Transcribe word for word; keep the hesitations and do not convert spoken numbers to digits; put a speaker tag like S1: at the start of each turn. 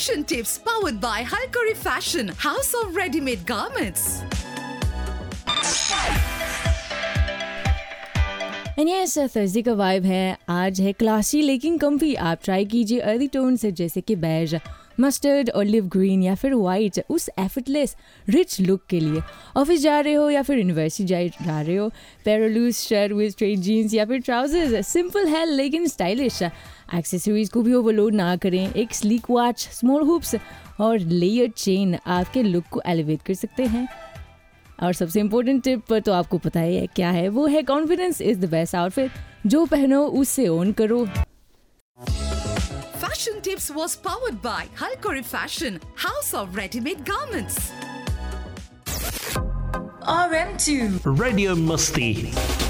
S1: Fashion tips powered by Halkari Fashion, House of Ready-Made Garments.
S2: And yes Thursday का vibe है, आज है classy लेकिन कम्फी। आप ट्राई कीजिए अर्ली टोन से जैसे कि बेज, मस्टर्ड, ऑलिव ग्रीन या फिर वाइट, उस एफर्टलेस रिच लुक के लिए। ऑफिस जा रहे हो या फिर यूनिवर्सिटी जा जा रहे हो, पेरोलूज शर्ट विद स्ट्रेट जीन्स या फिर ट्राउजर्स, सिंपल है लेकिन स्टाइलिश। एक्सेसरीज को भी ओवरलोड ना करें, एक स्लीक वॉच, स्मॉल हुप्स और लेयर्ड चेन आपके लुक को एलिवेट कर सकते हैं। और सबसे इम्पोर्टेंट टिप तो आपको पता ही है क्या है, वो है confidence is the best outfit. जो पहनो उससे ओन करो।
S1: Fashion tips was powered by Halkari Fashion, House of Ready-Made Garments.
S3: R M two
S4: Radio Musti.